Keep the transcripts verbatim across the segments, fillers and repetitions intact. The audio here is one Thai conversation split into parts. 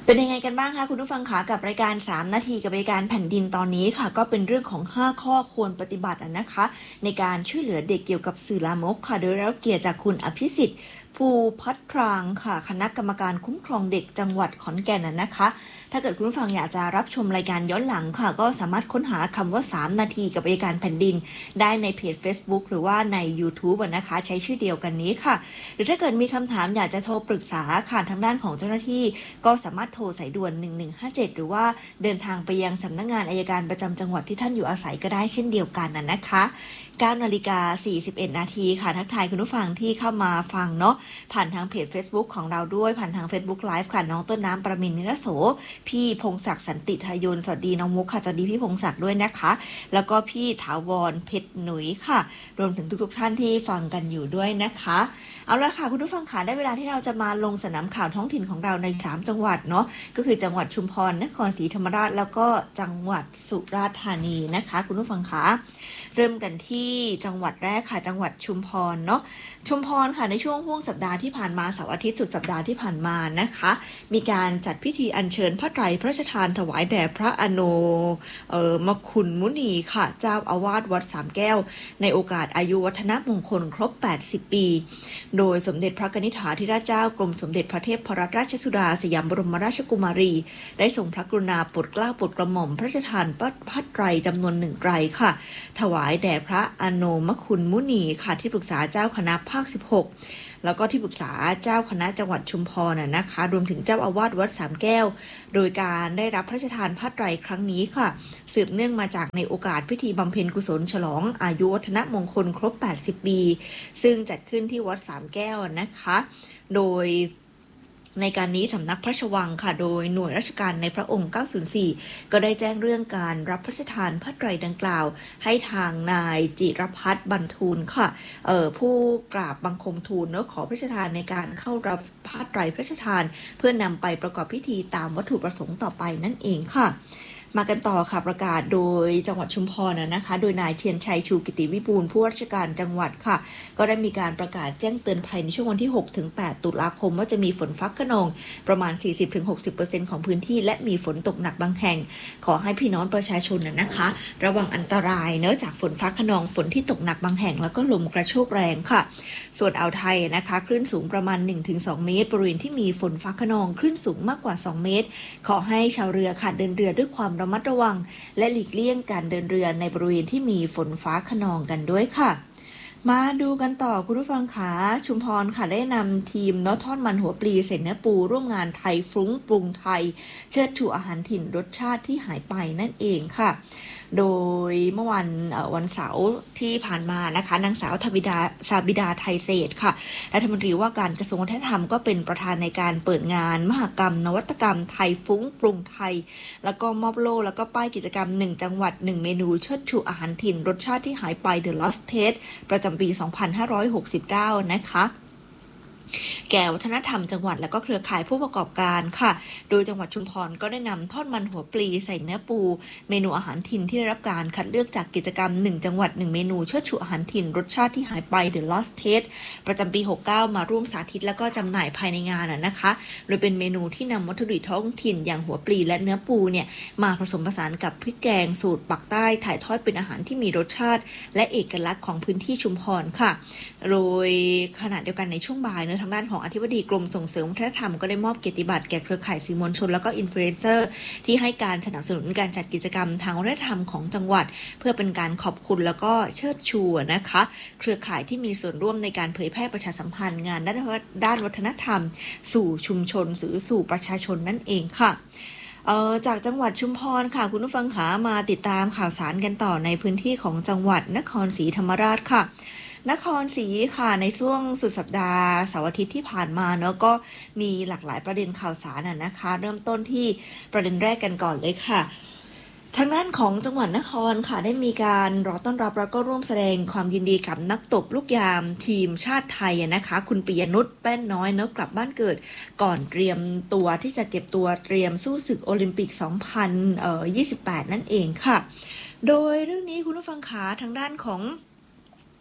เป็นยังไงกันบ้างคะคุณผู้ฟังคะกับรายการสามนาทีกับรายการแผ่นดินตอนนี้ค่ะก็เป็นเรื่องของห้าข้อควรปฏิบัตินะคะในการช่วยเหลือเด็กเกี่ยวกับสื่อลามกค่ะโดยรับเกียรติจากคุณอภิสิทธิ์ภูพัทรางค่ะคณะกรรมการคุ้มครองเด็กจังหวัดขอนแก่นนะคะถ้าเกิดคุณผู้ฟังอยากจะรับชมรายการย้อนหลังค่ะก็สามารถค้นหาคำว่าสามนาทีกับรายการแผ่นดินได้ในเพจ Facebook หรือว่าใน YouTube นะคะใช้ชื่อเดียวกันนี้ค่ะหรือถ้าเกิดมีคำถามอยากจะโทรปรึกษาค่ะทางด้านของเจ้าหน้าที่ก็สามารถโทรสายด่วนหนึ่งหนึ่งห้าเจ็ดหรือว่าเดินทางไปยังสำนักงานอัยการประจำจังหวัดที่ท่านอยู่อาศัยก็ได้เช่นเดียวกันน่ะนะคะเก้านาฬิกาสี่สิบเอ็ดนาทีค่ะทักทายคุณผู้ฟังที่เข้ามาฟังเนาะผ่านทางเพจ Facebook ของเราด้วยผ่านทาง Facebook Live ค่ะน้องต้นน้ำประมินนิรโสพี่พงศักดิ์สันติทายนสวัสดีน้องมุกค่ะสวัสดีพี่พงศักดิ์ด้วยนะคะแล้วก็พี่ถาวรเพชรหนุยค่ะรวมถึงทุกๆท่านที่ฟังกันอยู่ด้วยนะคะเอาละค่ะคุณผู้ฟังค่ะได้เวลาที่เราจะมาลงสนามข่าวท้องถิ่นของเราในสามจังหวัดเนาะก็คือจังหวัดชุมพรนครศรีธรรมราชแล้วก็จังหวัดสุราษฎร์ธานีนะคะคุณผู้ฟังคะเริ่มกันที่จังหวัดแรกค่ะจังหวัดชุมพรเนาะชุมพรค่ะในช่วงห่วงสัปดาห์ที่ผ่านมาเสาร์อาทิตย์สุดสัปดาห์ที่ผ่านมานะคะมีการจัดพิธีอัญเชิญพระไตรพระราชทานถวายแด่พระอโนเอ่อมคุณมุนีค่ะเจ้าอาวาสวัดสามแก้วในโอกาสอายุวัฒนมงคลครบแปดสิบปีโดยสมเด็จพระกนิษฐาธิราชเจ้ากรมสมเด็จพระเทพรัตนราชสุดาสยามบรมราชกุมารีได้ทรงพระกรุณาโปรดเกล้าโปรดกระหม่อมพระราชทานพระไตรจำนวนหนึ่งไตรค่ะถวายแด่พระอโนมคุณมุนีค่ะที่ปรึกษาเจ้าคณะภาคสิบหกแล้วก็ที่ปรึกษาเจ้าคณะจังหวัดชุมพรน่ะนะคะรวมถึงเจ้าอาวาสวัดสามแก้วโดยการได้รับพระราชทานพระไตรครั้งนี้ค่ะสืบเนื่องมาจากในโอกาสพิธีบำเพ็ญกุศลฉลองอายุวัฒนมงคลครบแปดสิบปีซึ่งจัดขึ้นที่วัดสามแก้วนะคะโดยในการนี้สำนักพระราชวังค่ะโดยหน่วยราชการในพระองค์เก้าศูนย์สี่ก็ได้แจ้งเรื่องการรับพระราชทานพระไตรดังกล่าวให้ทางนายจิรพัฒน์บรรทูลค่ะเอ่อผู้กราบบังคมทูลเนาะขอพระราชทานในการเข้ารับพระไตรพระราชทานเพื่อนำไปประกอบพิธีตามวัตถุประสงค์ต่อไปนั่นเองค่ะมากันต่อค่ะประกาศโดยจังหวัดชุมพรนะคะโดยนายเทียนชัยชูกิติวิบูลย์ผู้ว่าราชการจังหวัดค่ะก็ได้มีการประกาศแจ้งเตือนภัยในช่วงวันที่หกถึงแปดตุลาคมว่าจะมีฝนฟ้าคะนองประมาณ สี่สิบถึงหกสิบเปอร์เซ็นต์ ของพื้นที่และมีฝนตกหนักบางแห่งขอให้พี่น้องประชาชนนะคะระวังอันตรายเนื่องจากฝนฟ้าคะนองฝนที่ตกหนักบางแห่งแล้วก็ลมกระโชกแรงค่ะส่วนอ่าวไทยนะคะคลื่นสูงประมาณ หนึ่งถึงสอง เมตรบริเวณที่มีฝนฟ้าคะนองคลื่นสูงมากกว่าสองเมตรขอให้ชาวเรือค่ะเดินเรือด้วยความระมัดระวังและหลีกเลี่ยงการเดินเรือในบริเวณที่มีฝนฟ้าคะนองกันด้วยค่ะมาดูกันต่อคุณผู้ฟังค่ะชุมพรค่ะได้นำทีมเนาะทอดมันหัวปลีใส่เนื้อปูร่วมงานไทยฟรุ้งปรุงไทยเชิดชูอาหารถิ่นรสชาติที่หายไปนั่นเองค่ะโดยเมื่อวันวันเสาร์ที่ผ่านมานะคะนางสาวธบิดาสาบิดาไทยเศรษฐ์ค่ะรัฐมนตรีว่าการกระทรวงวัฒนธรรมก็เป็นประธานในการเปิดงานมหกรรมนวัตกรรมไทยฟุ้งปรุงไทยแล้วก็มอบโล่แล้วก็ป้ายกิจกรรมหนึ่งจังหวัดหนึ่งเมนูเชิดชูอาหารถิ่นรสชาติที่หายไป The Lost Taste ประจำปีสองพันห้าร้อยหกสิบเก้านะคะแก่วัฒนธรรมจังหวัดและก็เครือข่ายผู้ประกอบการค่ะโดยจังหวัดชุมพรก็ได้นำทอดมันหัวปลีใส่เนื้อปูเมนูอาหารถิ่นที่ได้รับการคัดเลือกจากกิจกรรมหนึ่งจังหวัดหนึ่งเมนูเชิดชูอาหารถิ่นรสชาติที่หายไป The Lost Taste ประจำปีหกสิบเก้ามาร่วมสาธิตแล้วก็จำหน่ายภายในงานนะคะโดยเป็นเมนูที่นำวัตถุดิบท้องถิ่นอย่างหัวปลีและเนื้อปูเนี่ยมาผสมผสานกับพริกแกงสูตรปักใต้ถ่ายทอดเป็นอาหารที่มีรสชาติและเอกลักษณ์ของพื้นที่ชุมพรค่ะโดยขณะเดียวกันในช่วงบ่ายเนื้อทางด้านของอธิบดีกรมส่งเสริมวัฒนธรรมก็ได้มอบเกียรติบัตรแก่เครือข่ายสื่อมวลชนแล้วก็อินฟลูเอนเซอร์ที่ให้การสนับสนุนการจัดกิจกรรมทางวัฒนธรรมของจังหวัดเพื่อเป็นการขอบคุณแล้วก็เชิดชูนะคะเครือข่ายที่มีส่วนร่วมในการเผยแพร่ประชาสัมพันธ์งานด้านด้านวัฒนธรรมสู่ชุมชนหรือสู่ประชาชนนั่นเองค่ะจากจังหวัดชุมพรค่ะคุณผู้ฟังขามาติดตามข่าวสารกันต่อในพื้นที่ของจังหวัดนครศรีธรรมราชค่ะนครศรีค่ะในช่วงสุดสัปดาห์เสาร์อาทิตย์ที่ผ่านมาเนาะก็มีหลากหลายประเด็นข่าวสารนะคะเริ่มต้นที่ประเด็นแรกกันก่อนเลยค่ะทางด้านของจังหวัดนครค่ะได้มีการรอต้อนรับแล้วก็ร่วมแสดงความยินดีกับนักตบลูกยามทีมชาติไทยนะคะคุณปิยนุชแป้นน้อยเนาะกลับบ้านเกิดก่อนเตรียมตัวที่จะเก็บตัวเตรียมสู้ศึกโอลิมปิกสองพันยี่สิบแปดนั่นเองค่ะโดยเรื่องนี้คุณผู้ฟังขาทางด้านของ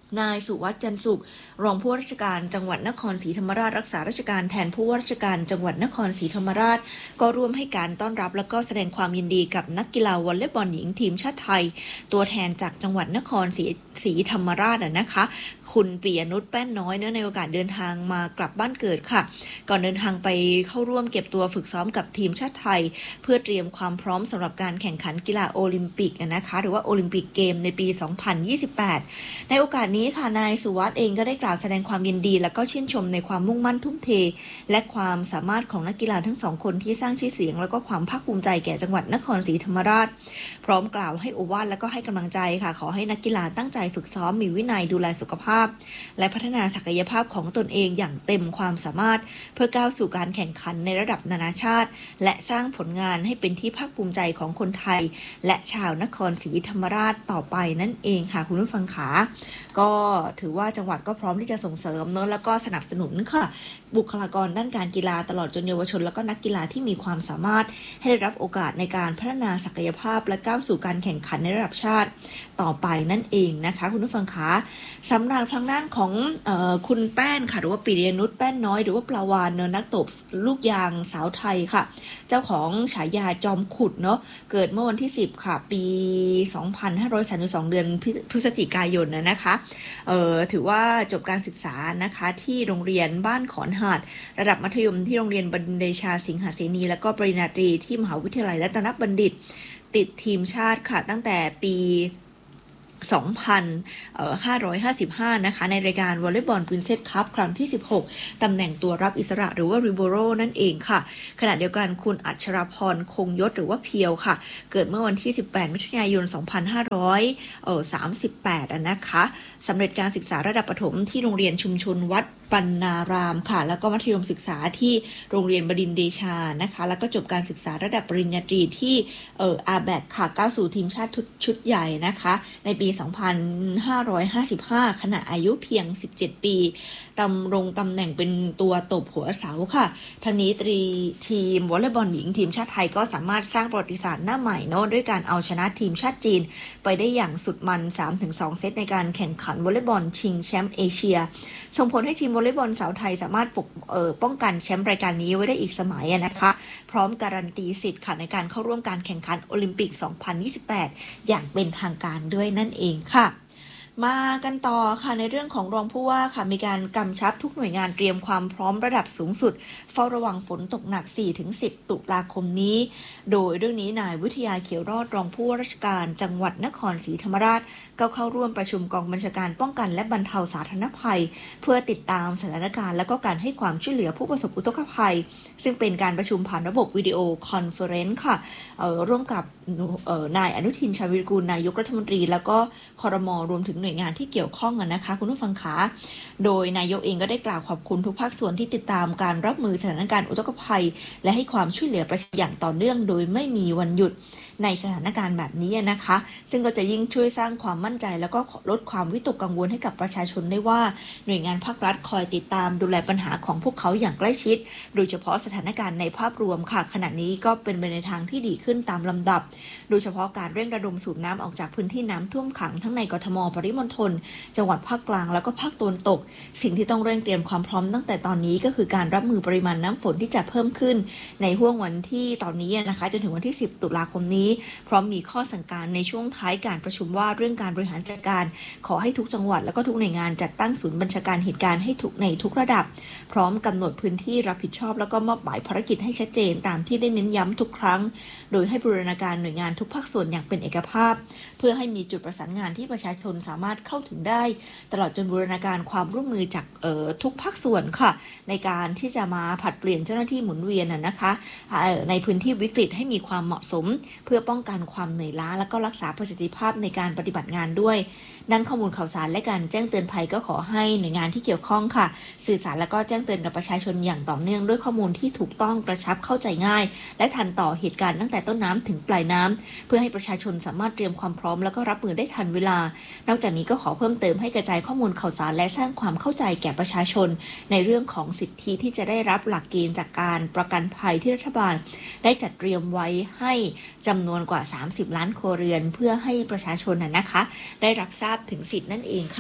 นายสุวัฒน์จันทร์สุขรองผู้ว่าราชการจังหวัดนครศรีธรรมราชรักษาราชการแทนผู้ว่าราชการจังหวัดนครศรีธรรมราชก็ร่วมให้การต้อนรับและก็แสดงความยินดีกับนักกีฬาวอลเลย์บอลหญิงทีมชาติไทยตัวแทนจากจังหวัดนครศรีศรีธรรมราชนะคะคุณปิยนุชแป้นน้อยเนื่องในโอกาสเดินทางมากลับบ้านเกิดค่ะก่อนเดินทางไปเข้าร่วมเก็บตัวฝึกซ้อมกับทีมชาติไทยเพื่อเตรียมความพร้อมสำหรับการแข่งขันกีฬาโอลิมปิกนะคะหรือว่าโอลิมปิกเกมในปี สองพันยี่สิบแปด ในโอกาสนี้ค่ะนายสุวัฒน์เองก็ได้กล่าวแสดงความยินดีและก็ชื่นชมในความมุ่งมั่นทุ่มเทและความสามารถของนักกีฬาทั้งสองคนที่สร้างชื่อเสียงและก็ความภาคภูมิใจแก่จังหวัดนครศรีธรรมราชพร้อมกล่าวให้โอวาทและก็ให้กำลังใจค่ะขอให้นักกีฬาตั้งใจฝึกซ้อมมีวินัยดูแลสุขภาพและพัฒนาศักยภาพของตนเองอย่างเต็มความสามารถเพื่อก้าวสู่การแข่งขันในระดับนานาชาติและสร้างผลงานให้เป็นที่ภาคภูมิใจของคนไทยและชาวนครศรีธรรมราชต่อไปนั่นเองค่ะคุณผู้ฟังขาก็ถือว่าจังหวัดก็พร้อมที่จะส่งเสริมเนอะแล้วก็สนับสนุนค่ะบุคลากรด้านการกีฬาตลอดจนเยาวชนแล้วก็นักกีฬาที่มีความสามารถให้ได้รับโอกาสในการพัฒนาศักยภาพและก้าวสู่การแข่งขันในระดับชาติต่อไปนั่นเองนะคะคุณผู้ฟังคะสำหรับทางด้านของเอ่อคุณแป้นค่ะหรือว่าปิยนุชแป้นน้อยหรือว่าปลาวานเนอะนักตบลูกยางสาวไทยค่ะเจ้าของฉายาจอมขุดเนาะเกิดเมื่อวันที่สิบค่ะปีสองพันห้าร้อยสามสิบสองเดือนพฤศจิกายนนะนะคะเอ่อถือว่าจบการศึกษานะคะที่โรงเรียนบ้านขอนหาดระดับมัธยมที่โรงเรียนบดินทร์เดชาสิงหเสนีแล้วก็ปริญญาตรีที่มหาวิทยาลัยรัตนบัณฑิตติดทีมชาติค่ะตั้งแต่ปีสองพันห้าร้อยห้าสิบห้านะคะในรายการวอลเลย์บอลพรินเซสคัพครั้งที่สิบหกตำแหน่งตัวรับอิสระหรือว่าริโบโรนั่นเองค่ะขณะเดียวกันคุณอัชราพรคงยศหรือว่าเพียวค่ะเกิดเมื่อวันที่สิบแปดมิถุนายนสองพันห้าร้อยสามสิบแปดนะคะสำเร็จการศึกษาระดับประถมที่โรงเรียนชุมชนวัดปัณนารามค่ะแล้วก็มัธยมศึกษาที่โรงเรียนบดินทร์เดชานะคะแล้วก็จบการศึกษาระดับปริญญาตรีที่เอ่ออาแบกค่ะก้าวสู่ทีมชาติชุดใหญ่นะคะในปีสองพันห้าร้อยห้าสิบห้าขณะอายุเพียงสิบเจ็ดปีดำรงตำแหน่งเป็นตัวตบหัวเสาค่ะทั้งนี้ตรีทีมวอลเลย์บอลหญิงทีมชาติไทยก็สามารถสร้างประวัติศาสตร์หน้าใหม่เนาะด้วยการเอาชนะทีมชาติจีนไปได้อย่างสุดมัน สามถึงสอง เซตในการแข่งขันวอลเลย์บอลชิงแชมป์เอเชียส่งผลให้ทีมวอลเลย์บอลสาวไทยสามารถปกเอ่อป้องกันแชมป์รายการนี้ไว้ได้อีกสมัยนะคะพร้อมการันตีสิทธิ์ค่ะในการเข้าร่วมการแข่งขันโอลิมปิก สองพันยี่สิบแปด อย่างเป็นทางการด้วยนั่นเองค่ะมากันต่อค่ะในเรื่องของรองผู้ว่าค่ะมีการกำชับทุกหน่วยงานเตรียมความพร้อมระดับสูงสุดเฝ้าระวังฝนตกหนัก สี่ถึงสิบ ตุลาคมนี้โดยเรื่องนี้นายวิทยาเขียวรอดรองผู้ว่าราชการจังหวัดนครศรีธรรมราชก็เข้าร่วมประชุมกองบัญชาการป้องกันและบรรเทาสาธารณภัยเพื่อติดตามสถานการณ์และก็การให้ความช่วยเหลือผู้ประสบอุทกภัยซึ่งเป็นการประชุมผ่านระบบวิดีโอคอนเฟอเรนซ์ค่ะร่วมกับนายอนุทินชาญวิรากูลนายกรัฐมนตรีแล้วก็ครม.รวมถึงหน่วยงานที่เกี่ยวข้องนะคะคุณผู้ฟังคะโดยนายกเองก็ได้กล่าวขอบคุณทุกภาคส่วนที่ติดตามการรับมือสถานการณ์อุทกภัยและให้ความช่วยเหลือประชาชนอย่างต่อเนื่องโดยไม่มีวันหยุดในสถานการณ์แบบนี้นะคะซึ่งก็จะยิ่งช่วยสร้างความมั่นใจแล้วก็ลดความวิตกกังวลให้กับประชาชนได้ว่าหน่วยงานภาครัฐคอยติดตามดูแลปัญหาของพวกเขาอย่างใกล้ชิดโดยเฉพาะสถานการณ์ในภาพรวมค่ะขณะนี้ก็เป็นไปในทางที่ดีขึ้นตามลำดับโดยเฉพาะการเร่งระดมสูบน้ำออกจากพื้นที่น้ำท่วมขังทั้งในกทมปริมณฑลจังหวัดภาคกลางแล้วก็ภาคตะวันตกสิ่งที่ต้องเร่งเตรียมความพร้อมตั้งแต่ตอนนี้ก็คือการรับมือปริมาณน้ำฝนที่จะเพิ่มขึ้นในห้วงวันที่ตอนนี้นะคะจนถึงวันที่สิบตุลาคมนี้พร้อมมีข้อสั่งการในช่วงท้ายการประชุมว่าเรื่องการบริหารจัดการขอให้ทุกจังหวัดแล้วก็ทุกหน่วยงานจัดตั้งศูนย์บัญชาการเหตุการณ์ให้ทุกในทุกระดับพร้อมกำหนดพื้นที่รับผิดชอบแล้วก็มอบหมายภารกิจให้ชัดเจนตามที่ได้เน้นย้ำทุกครั้งโดยให้บูรณาการหน่วยงานทุกภาคส่วนอย่างเป็นเอกภาพเพื่อให้มีจุดประสานงานที่ประชาชนสามารถเข้าถึงได้ตลอดจนบูรณาการความร่วมมือจากทุกภาคส่วนค่ะในการที่จะมาผลัดเปลี่ยนเจ้าหน้าที่หมุนเวียนนะคะในพื้นที่วิกฤตให้มีความเหมาะสมเพื่อป้องกันความเหนื่อยล้าและก็รักษาประสิทธิภาพในการปฏิบัติงานด้วยด้านข้อมูลข่าวสารและการแจ้งเตือนภัยก็ขอให้หน่วยงานที่เกี่ยวข้องค่ะสื่อสารและก็แจ้งเตือนกับประชาชนอย่างต่อเนื่องด้วยข้อมูลที่ถูกต้องกระชับเข้าใจง่ายและทันต่อเหตุการณ์ตั้งแต่ต้นน้ำถึงปลายน้ำเพื่อให้ประชาชนสามารถเตรียมความพร้อมแล้วก็รับมือได้ทันเวลานอกจากนี้ก็ขอเพิ่มเติมให้กระจายข้อมูลข่าวสารและสร้างความเข้าใจแก่ประชาชนในเรื่องของสิทธิที่จะได้รับหลักเกณฑ์จากการประกันภัยที่รัฐบาลได้จัดเตรียมไว้ให้จำนวนกว่าสามสิบล้านครัวเรือนเพื่อให้ประชาชนน่ะนะคะได้รับทราบถึงสิทธินั่นเองค่ะ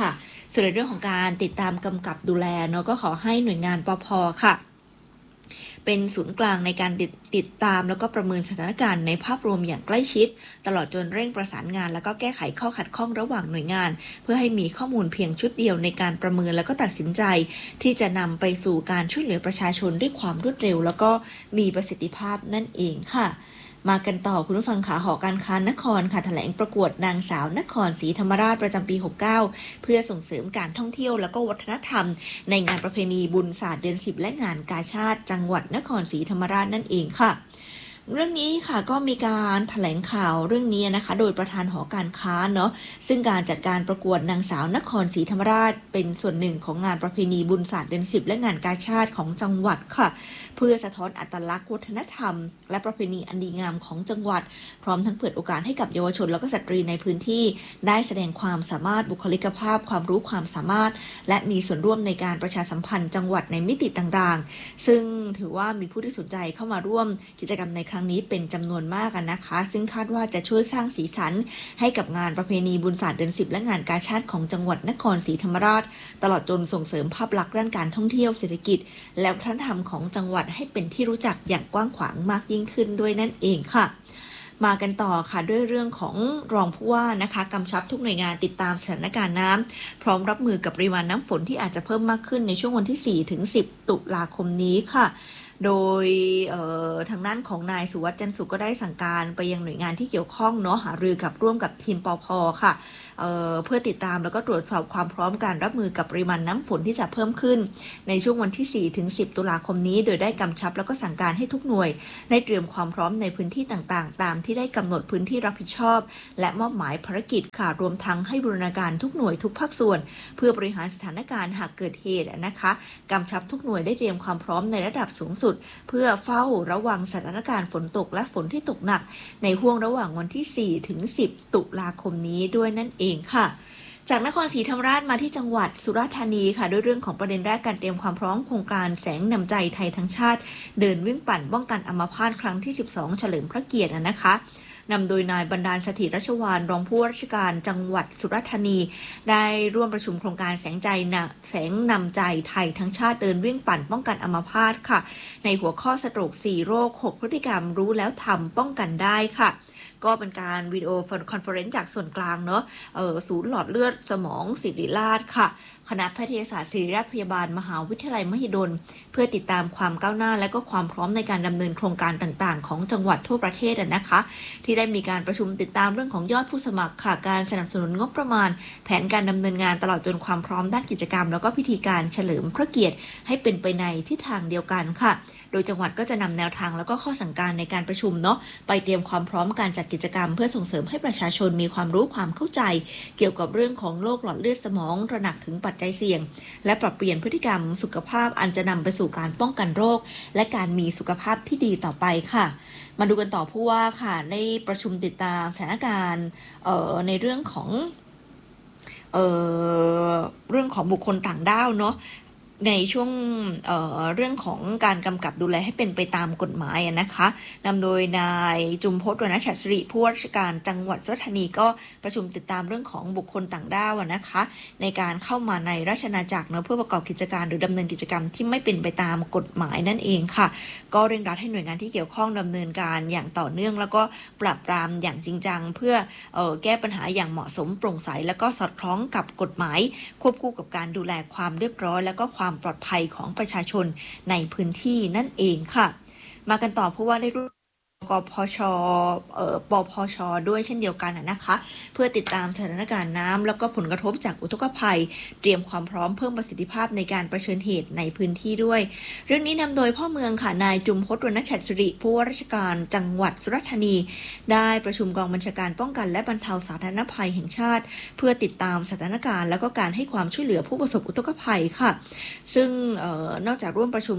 ส่วนในเรื่องของการติดตามกำกับดูแลเนาะก็ขอให้หน่วยงานปภ.ค่ะเป็นศูนย์กลางในการติดติดตามแล้วก็ประเมินสถานการณ์ในภาพรวมอย่างใกล้ชิดตลอดจนเร่งประสานงานแล้วก็แก้ไขข้อขัดข้องระหว่างหน่วยงานเพื่อให้มีข้อมูลเพียงชุดเดียวในการประเมินแล้วก็ตัดสินใจที่จะนำไปสู่การช่วยเหลือประชาชนด้วยความรวดเร็วแล้วก็มีประสิทธิภาพนั่นเองค่ะมากันต่อคุณผู้ฟังขาหอการค้านครค่ะแถลงประกวดนางสาวนครศรีธรรมราชประจำปีหกสิบเก้าเพื่อส่งเสริมการท่องเที่ยวแล้วก็วัฒนธรรมในงานประเพณีบุญศาสตร์เดือนสิบและงานกาชาดจังหวัดนครศรีธรรมราชนั่นเองค่ะเรื่องนี้ค่ะก็มีการแถลงข่าวเรื่องนี้นะคะโดยประธานหอการค้าเนาะซึ่งการจัดการประกวดนางสาวนครศรีธรรมราชเป็นส่วนหนึ่งของงานประเพณีบุญศาสตร์เดือนสิบและงานกาชาดของจังหวัดค่ะเพื่อสะท้อนอัตลักษณ์วัฒนธรรมและประเพณีอันดีงามของจังหวัดพร้อมทั้งเปิดโอกาสให้กับเยาวชนแล้วก็สตรีในพื้นที่ได้แสดงความสามารถบุคลิกภาพความรู้ความสามารถและมีส่วนร่วมในการประชาสัมพันธ์จังหวัดในมิติต่างๆซึ่งถือว่ามีผู้ที่สนใจเข้ามาร่วมกิจกรรมในครั้งนี้เป็นจำนวนมากนะคะซึ่งคาดว่าจะช่วยสร้างสีสันให้กับงานประเพณีบุญศาสตร์เดือนสิบและงานกาชาดของจังหวัดนครศรีธรรมราชตลอดจนส่งเสริมภาพลักษณ์ด้านการท่องเที่ยวเศรษฐกิจและวัฒนธรรมของจังหวัดให้เป็นที่รู้จักอย่างกว้างขวางมากยิ่งขึ้นด้วยนั่นเองค่ะมากันต่อค่ะด้วยเรื่องของรองผู้ว่านะคะกำชับทุกหน่วยงานติดตามสถานการณ์น้ำพร้อมรับมือกับปริมาณน้ำฝนที่อาจจะเพิ่มมากขึ้นในช่วงวันที่สี่ถึงสิบตุลาคมนี้ค่ะโดยทางด้านของนายสุวัสดิ์จันทร์สุขก็ได้สั่งการไปยังหน่วยงานที่เกี่ยวข้องเนาะหารือกับร่วมกับทีมปภ.ค่ะ เ, เพื่อติดตามแล้วก็ตรวจสอบความพร้อมการรับมือกับปริมาณน้ำฝนที่จะเพิ่มขึ้นในช่วงวันที่สี่ถึงสิบตุลาคมนี้โดยได้กำชับแล้วก็สั่งการให้ทุกหน่วยได้เตรียมความพร้อมในพื้นที่ต่างๆตามที่ได้กำหนดพื้นที่รับผิดชอบและมอบหมายภารกิจค่ะรวมทั้งให้บูรณาการทุกหน่วยทุกภาคส่วนเพื่อบริหารสถานการณ์หากเกิดเหตุนะคะกำชับทุกหน่วยได้เตรียมความพร้อมในระดับสูงสุดเพื่อเฝ้าระวังสถานการณ์ฝนตกและฝนที่ตกหนักในห่วงระหว่างวันที่สี่ถึงสิบตุลาคมนี้ด้วยนั่นเองค่ะจากนครศรีธรรมราชมาที่จังหวัดสุราษฎร์ธานีค่ะด้วยเรื่องของประเด็นแรกการเตรียมความพร้อมโครงการแสงนำใจไทยทั้งชาติเดินวิ่งปั่นป้องกันอัมพาตครั้งที่สิบสองเฉลิมพระเกียรตินะคะนำโดยนายบรรดาลสถิตรัชวาลรองผู้ว่าราชการจังหวัดสุราษฎร์ธานีได้ร่วมประชุมโครงการแสงใจนะแสงนำใจไทยทั้งชาติเดินวิ่งปั่นป้องกันอัมพาตค่ะในหัวข้อสโตรกสี่โรคหกพฤติกรรมรู้แล้วทำป้องกันได้ค่ะก็เป็นการวิดีโอคอนเฟอเรนซ์จากส่วนกลางเนาะเออศูนย์หลอดเลือดสมองศิริราชค่ะคณะแพทยศาสตร์ศิริราชพยาบาลมหาวิทยาลัยมหิดลเพื่อติดตามความก้าวหน้าและก็ความพร้อมในการดำเนินโครงการต่างๆของจังหวัดทั่วประเทศนะคะที่ได้มีการประชุมติดตามเรื่องของยอดผู้สมัครค่ะการสนับสนุนงบประมาณแผนการดำเนินงานตลอดจนความพร้อมด้านกิจกรรมแล้วก็พิธีการเฉลิมพระเกียรติให้เป็นไปในทิศทางเดียวกันค่ะโดยจังหวัดก็จะนำแนวทางแล้วก็ข้อสั่งการในการประชุมเนาะไปเตรียมความพร้อมการจัดกิจกรรมเพื่อส่งเสริมให้ประชาชนมีความรู้ความเข้าใจเกี่ยวกับเรื่องของโรคหลอดเลือดสมองตระหนักถึงปัจจัยเสี่ยงและปรับเปลี่ยนพฤติกรรมสุขภาพอันจะนำไปสู่การป้องกันโรคและการมีสุขภาพที่ดีต่อไปค่ะมาดูกันต่อผู้ว่าค่ะในประชุมติดตามสถานการณ์ในเรื่องของเอ่อเรื่องของบุคคลต่างด้าวเนาะในช่วง เอ่อ เรื่องของการกำกับดูแลให้เป็นไปตามกฎหมายนะคะนำโดยนายจุมพจน์ วรรณฉัตรศิริผู้ว่าราชการจังหวัดสุราษฎร์ธานีก็ประชุมติดตามเรื่องของบุคคลต่างด้าวนะคะในการเข้ามาในราชอาณาจักรเพื่อประกอบกิจการหรือดำเนินกิจกรรมที่ไม่เป็นไปตามกฎหมายนั่นเองค่ะก็เร่งรัดให้หน่วยงานที่เกี่ยวข้องดำเนินการอย่างต่อเนื่องแล้วก็ปราบปรามอย่างจริงจังเพื่อเอ่อแก้ปัญหาอย่างเหมาะสมโปร่งใสแล้วก็สอดคล้องกับกฎหมายควบคู่กับการดูแลความเรียบร้อยแล้วก็ความปลอดภัยของประชาชนในพื้นที่นั่นเองค่ะมากันต่อเพราะว่าได้รู้กพชเอ่อปพชด้วยเช่นเดียวกันนะคะเพื่อติดตามสถานการณ์น้ำแล้วก็ผลกระทบจากอุทกภัยเตรียมความพร้อมเพิ่มประสิทธิภาพในการเผชิญเหตุในพื้นที่ด้วยเรื่องนี้นำโดยพ่อเมืองค่ะนายจุมพจน์ วรรณฉัตรศิริผู้ว่าราชการจังหวัดสุราษฎร์ธานีได้ประชุมกองบัญชาการป้องกันและบรรเทาสาธารณภัยแห่งชาติเพื่อติดตามสถานการณ์แล้วก็การให้ความช่วยเหลือผู้ประสบอุทกภัยค่ะซึ่งเอ่อนอกจากร่วมประชุมกับ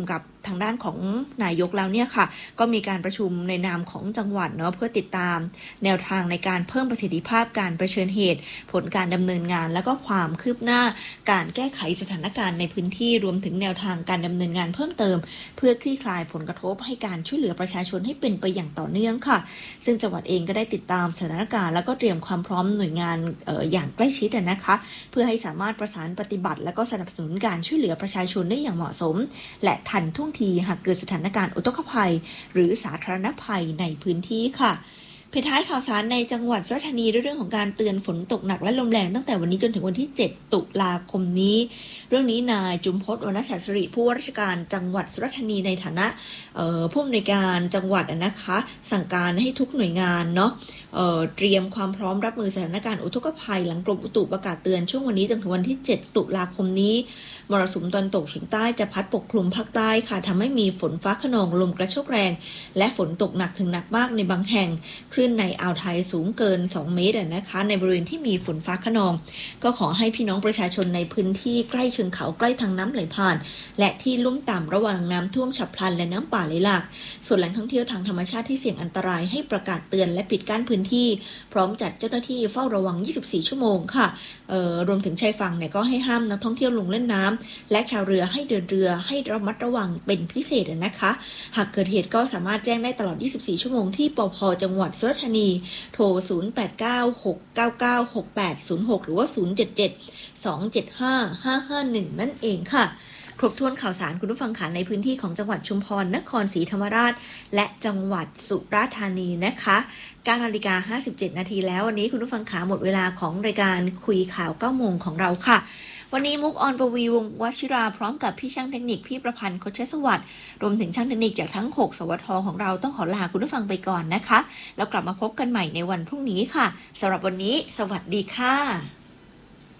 ทางด้านของนายกแล้วเนี่ยค่ะก็มีการประชุมในนามของจังหวัดเนาะเพื่อติดตามแนวทางในการเพิ่มประสิทธิภาพการเผชิญเหตุผลการดำเนินงานแล้วก็ความคืบหน้าการแก้ไขสถานการณ์ในพื้นที่รวมถึงแนวทางการดำเนินงานเพิ่มเติมเพื่อคลี่คลายผลกระทบให้การช่วยเหลือประชาชนให้เป็นไปอย่างต่อเนื่องค่ะซึ่งจังหวัดเองก็ได้ติดตามสถานการณ์แล้วก็เตรียมความพร้อมหน่วยงานเอ่ออย่างใกล้ชิดนะคะเพื่อให้สามารถประสานปฏิบัติและก็สนับสนุนการช่วยเหลือประชาชนได้อย่างเหมาะสมและทันท่วงทีหากเกิดสถานการณ์อุทกภัยหรือสาธารณภัยในพื้นที่ค่ะปิดท้ายข่าวสารในจังหวัดสุราษฎร์ธานีด้วยเรื่องของการเตือนฝนตกหนักและลมแรงตั้งแต่วันนี้จนถึงวันที่เจ็ดตุลาคมนี้เรื่องนี้นายจุมพจน์ วรรณชัดสิริผู้ว่าราชการจังหวัดสุราษฎร์ธานีในฐานะผู้อำนวยการจังหวัดนะคะสั่งการให้ทุกหน่วยงานเนาะเอ่อเตรียมความพร้อมรับมือสถานการณ์อุทกภัยหลังกรมอุตุประกาศเตือนช่วงวันนี้จนถึงวันที่เจ็ดตุลาคมนี้มรสุมตะวันตกเฉียงใต้จะพัดปกคลุมภาคใต้ค่ะทำให้มีฝนฟ้าคะนองลมกระโชกแรงและฝนตกหนักถึงหนักมากในบางแห่งคลื่นในอ่าวไทยสูงเกินสองเมตรนะคะในบริเวณที่มีฝนฟ้าคะนองก็ขอให้พี่น้องประชาชนในพื้นที่ใกล้เชิงเขาใกล้ทางน้ำไหลผ่านและที่ลุ่มต่ำระวังน้ำท่วมฉับพลันและน้ำป่าไหลหลากส่วนแหล่งท่องเที่ยวทางธรรมชาติที่เสี่ยงอันตรายให้ประกาศเตือนและปิดกั้นพื้นที่พร้อมจัดเจ้าหน้าที่เฝ้าระวังยี่สิบสี่ชั่วโมงค่ะเอ่อรวมถึงชายฝั่งเนี่ยก็ให้ห้ามนักท่องเที่ยวลงเล่นน้ำและชาวเรือให้เดินเรือให้ระมัดระวังเป็นพิเศษนะคะหากเกิดเหตุก็สามารถแจ้งได้ตลอดยี่สิบสี่ชั่วโมงที่ปภ.จังหวัดสุราษฎร์ธานีโทรศูนย์ แปด เก้า หก เก้า เก้า หก แปด ศูนย์ หกหรือว่าศูนย์ เจ็ด เจ็ด สอง เจ็ด ห้า ห้า ห้า หนึ่งนั่นเองค่ะครบถ้วนข่าวสารคุณผู้ฟังค่ะในพื้นที่ของจังหวัดชุมพรนครศรีธรรมราชและจังหวัดสุราษฎร์ธานีนะคะเก้านาฬิกาห้าสิบเจ็ดนาทีแล้ววันนี้คุณผู้ฟังขาหมดเวลาของรายการคุยข่าวเก้าโมงของเราค่ะวันนี้มุกออนปวีวงศ์วชิราพร้อมกับพี่ช่างเทคนิคพี่ประพันธ์โคชสวัสดิ์รวมถึงช่างเทคนิคจากทั้งหกสวทของเราต้องขอลาคุณผู้ฟังไปก่อนนะคะแล้วกลับมาพบกันใหม่ในวันพรุ่งนี้ค่ะสำหรับวันนี้สวัสดีค่ะ